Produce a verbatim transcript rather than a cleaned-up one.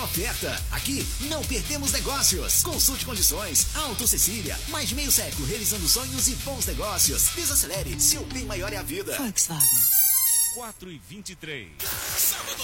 oferta. Aqui não perdemos negócios. Consulte condições. Auto Cecília, mais de meio século realizando sonhos e bons negócios. Desacelere, seu bem maior é a vida. Volkswagen. quatro e vinte e três.